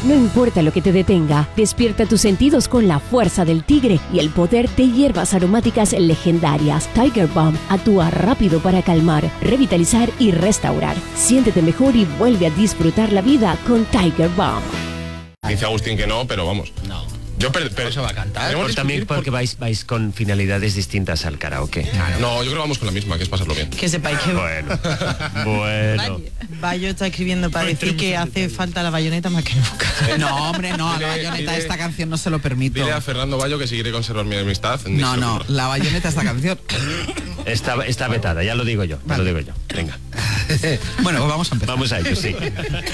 No importa lo que te detenga, despierta tus sentidos con la fuerza del tigre y el poder de hierbas aromáticas legendarias. Tiger Balm actúa rápido para calmar, revitalizar y restaurar. Siéntete mejor y vuelve a disfrutar la vida con Tiger Balm. Dice Agustín que no, pero vamos. No. Pero eso va a cantar. También porque vais con finalidades distintas al karaoke. Claro. No, yo creo que vamos con la misma, que es pasarlo bien. Que sepáis que Bueno. Bayo está escribiendo para decir que hace falta la bayoneta más que nunca. No, hombre, no, la bayoneta de esta canción no se lo permito. Dile a Fernando Bayo que si quiere conservar mi amistad. No, la bayoneta de esta canción Está vetada, ya lo digo yo. Vale. Venga. Bueno, pues vamos a empezar. Vamos a ello, sí.